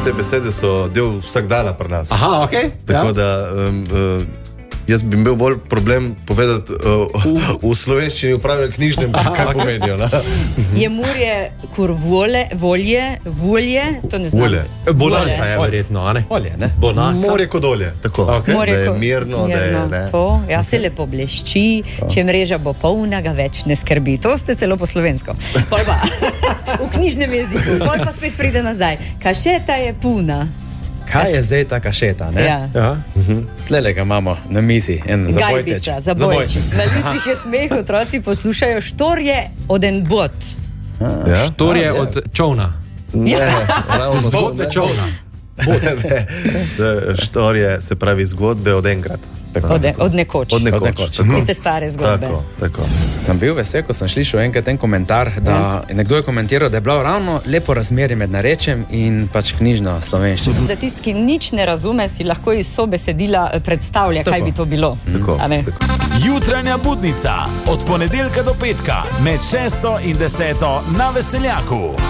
te besede so del vsakdana pri nas. Aha, ok. Tako da jaz bi imel bolj problem povedati v slovenščini, v pravem knjižnem, kaj pomenijo. Je murje volje, to ne znam. Volje. Bonanca je verjetno, a ne? Olje, ne? Bonanca. More kot olje, tako. Okay. Da je mirno, da je... Ne? To, ja, se lepo blešči, če mreža bo polna, ga več ne skrbi. To ste celo po slovensko. Pol pa, v knjižnem jeziku, pol pa spet pride nazaj. Kašeta je puna. Kaj je zdaj ta kašeta, ne? Ja. Tlele ga imamo na mizi, en zabojteč. Gajbica, zabojček. Na licih je smeh, otroci poslušajo, štor je od en bot. Štor je od čovna. Ne, ravno Zgodbe čovna. Štor je, se pravi, zgodbe od enkrat. Od nekoč. Od nekoč. Tiste stare zgodbe. Tako. Sem bil vesel, ko sem slišal enkrat ten komentar, da nekdo je komentiral, da je bilo ravno lepo razmerje med narečjem in pač knjižno slovenščino. Za tisti, ki nič ne razume, si lahko iz sobesedila predstavlja, kaj bi to bilo. Tako. Jutranja budnica od ponedeljka do petka med 6. in 10. na Veseljaku.